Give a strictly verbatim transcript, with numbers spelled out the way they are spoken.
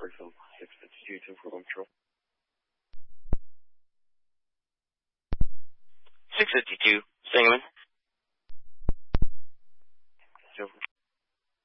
for example, six fifty-two to for control. six fifty-two, Sangamon.